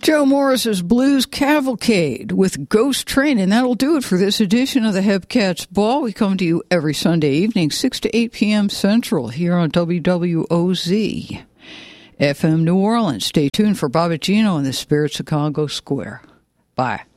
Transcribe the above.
Joe Morris's Blues Cavalcade with Ghost Train, and that'll do it for this edition of the Hepcats Ball. We come to you every Sunday evening, 6 to 8 p.m. Central, here on WWOZ, FM New Orleans. Stay tuned for Bobby Gino and the Spirits of Congo Square. Bye.